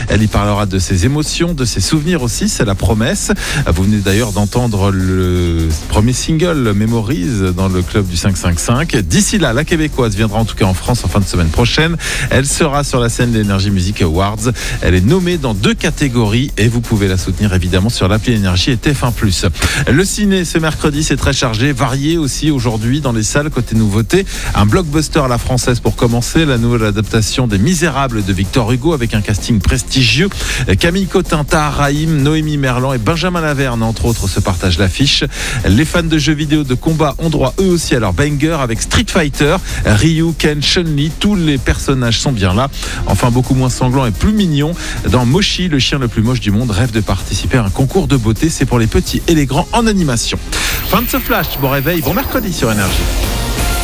Elle y parlera de ses émotions, de ses souvenirs aussi, c'est la promesse. Vous venez d'ailleurs d'entendre le premier single Memories dans le club du 555. D'ici là, la Québécoise viendra en tout cas en France en fin de semaine prochaine. Elle sera sur la scène de l'Energy Music Awards. Elle est nommée dans 2 catégories et vous pouvez la soutenir évidemment sur l'appli Énergie et TF1+. Le ciné ce mercredi, c'est très chargé, varié aussi aujourd'hui dans les salles côté nouveauté. Un blockbuster à la française pour commencer, la nouvelle adaptation des Misérables de Victor Hugo avec un casting prestigieux. Camille Cotin, Tahar Rahim, Noémie Merlan et Benjamin Laverne entre autres se partagent l'affiche. Les fans de jeux vidéo de combat ont droit eux aussi à leur banger avec Street Fighter, Ryu, Ken, Chun-Li, tous les personnages sont bien là. Enfin beaucoup moins sanglant et plus mignon. Dans Moshi, le chien le plus moche du monde rêve de participer à un concours de beauté. C'est pour les petits et les grands en animation. Fin de ce flash, bon réveil, bon mercredi sur Énergie.